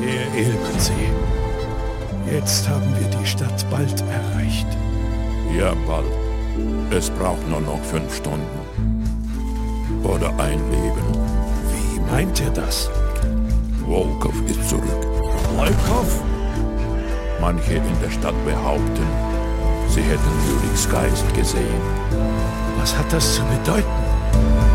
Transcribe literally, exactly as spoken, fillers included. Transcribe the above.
Herr Ilmansee, jetzt haben wir die Stadt bald erreicht. Ja, bald. Es braucht nur noch fünf Stunden. Oder ein Leben. Wie meint ihr das? Volkov ist zurück. Volkov? Manche in der Stadt behaupten, sie hätten Juriks Geist gesehen. Was hat das zu bedeuten?